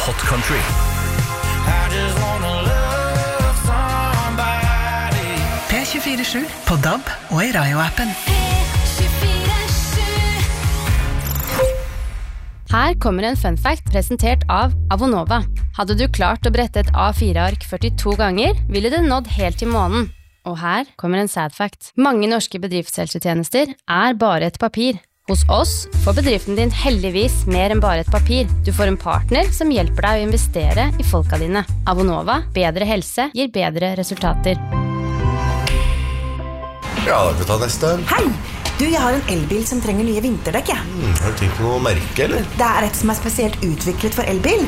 Hot Country. P24/7 på DAB og i Radio-appen. Her kommer en fun fact presentert av Avonova. Hadde du klart å brette et A4-ark 42 ganger, ville det nådd helt til månen. Og her kommer en sad fact. Mange norske bedriftshelsetjenester er bare et papir. Hos oss får bedriften din heldigvis mer enn bare et papir. Du får en partner som hjelper deg å investere i folka dine. Avonova, bedre helse gir bedre resultater. Ja, vi tar neste. Hei! Du, jeg har en elbil som trenger nye vinterdekk, jeg. Har du tenkt på noe merke, eller? Det er et som er spesielt utviklet for elbil.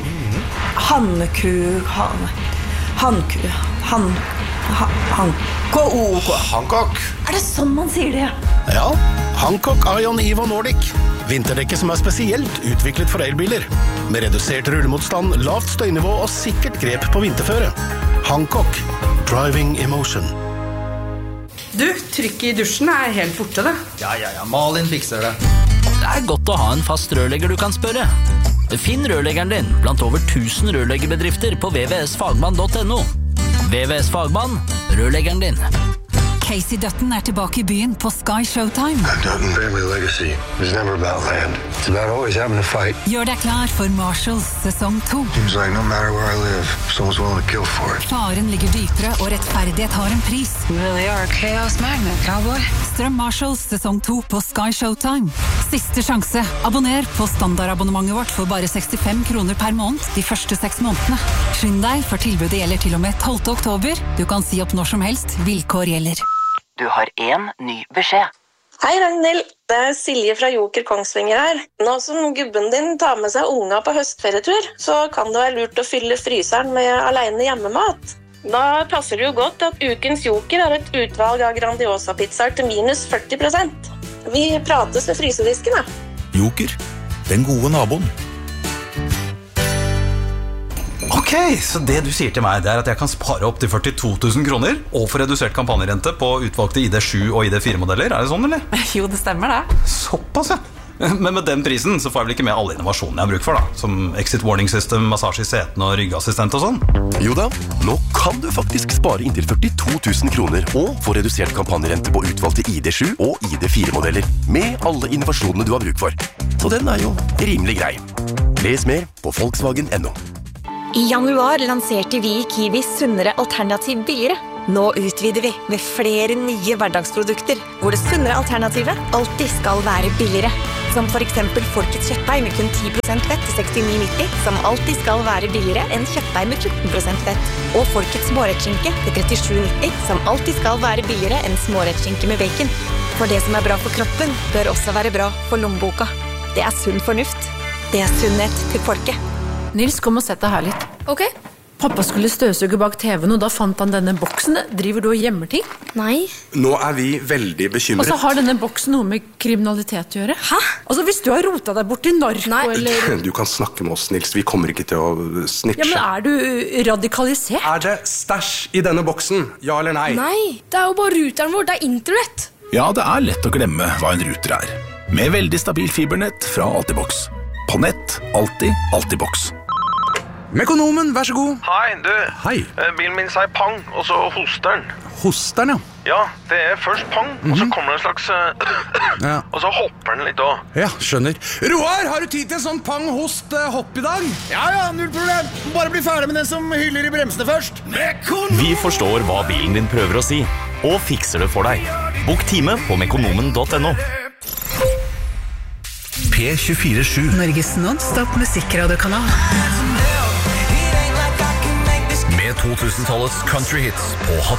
Hancock. Er det sånn man sier det? Ja, Hancock Ion Evo Nordic. Vinterdekket som er spesielt utviklet for elbiler. Med redusert rullemotstand, lavt støynivå og sikkert grep på vinterføre. Hancock. Driving emotion. Du, trykket i dusjen er helt borte, det. Ja, Malin fikser det. Det er godt å ha en fast rørlegger du kan spørre. Finn rørleggeren din blant over 1000 rørleggerbedrifter på vvsfagmann.no. VVS Fagmann, rørleggeren din. Casey Dutton er tilbake i byen på Sky Showtime. Dutton family legacy is never about land. It's about always having to fight. Gjør deg klar for Marshalls sesong 2. Seems like no matter where I live, someone's willing to kill for it. Faren ligger dypere, og rettferdighet har en pris. You really are a chaos magnet, cowboy. Strøm Marshalls sesong 2 på Sky Showtime. Siste sjanse. Abonner på standardabonnementet vårt for bare 65 kroner per måned de første 6 månedene. Skynd deg, for tilbudet gjelder til og med 12. oktober. Du kan si opp når som helst. Vilkår gjelder. Du har en ny beskjed. Hei Ragnhild, det er Silje fra Joker Kongsvinger her. Nå som gubben din tar med seg unga på høstferietur, så kan det være lurt å fylle fryseren med alene hjemmemat. Da passer det jo godt at ukens Joker har et utvalg av Grandiosa-pizzaer til minus 40%. Vi prates ved frysedisken, da. Joker, den gode naboen. Ok, så det du sier til meg, det er at jeg kan spare opp til 42 000 kroner og få redusert kampanjerente på utvalgte ID7 og ID4-modeller. Er det sånn, eller? Jo, det stemmer det. Såpass, ja. Men med den prisen så får jeg vel ikke med alle innovasjonene jeg har bruk for, da. Som exit warning system, massasje i setene og ryggassistent og sånn. Jo da, nå kan du faktisk spare inntil 42 000 kroner og få redusert kampanjerente på utvalgte ID7 og ID4-modeller med alle innovasjonene du har bruk for. Så den er jo rimelig grei. Les mer på Volkswagen.no. I januar lanserte vi i Kiwi sunnere alternativ billigere. Nå utvider vi med flere nye hverdagsprodukter, hvor det sunnere alternativet alltid skal være billigere. Som for eksempel Folkets kjøttdeig med kun 10% fett til 69,90, som alltid skal være billigere enn kjøttdeig med 14% fett. Og Folkets smårettskinke til 37,90, som alltid skal være billigere enn smårettskinke med bacon. For det som er bra for kroppen, bør også være bra for lommeboka. Det er sunn fornuft. Det er sunnhet til folket. Nils, kom og sett deg her litt. Ok. Pappa skulle støvsuge bak TV-en, og da fant han denne boksen. Driver du og gjemmer ting? Nei. Nå er vi veldig bekymret. Og så har denne boksen noe med kriminalitet å gjøre. Hæ? Altså, hvis du har rotet deg bort i narko, eller... Du kan snakke med oss, Nils. Vi kommer ikke til å snitche. Ja, men er du radikalisert? Er det stæsj i denne boksen? Ja eller nei? Nei, det er jo bare ruteren vår, det er internett. Ja, det er lett å glemme hva en router er. Med veldig stabil fibernett fra Altibox. På nett, alltid Altibox. Mekonomen, vær så god. Hei, du. Hei. Bilen min sier pang, og så hoster den. Hoster den, ja. Ja, det er først pang, og så kommer det en slags... Ja. Og så hopper den litt også. Ja, skjønner. Roar, har du tid til en sånn pang-host-hopp i dag? Ja, null problem. Bare bli ferdig med den som hyller i bremsene først. Vi forstår hva bilen din prøver å si, og fikser det for deg. Bok time på mekonomen.no. P24/7 Norges non-stop musikradiokanal. Med 2000-tallets country hits på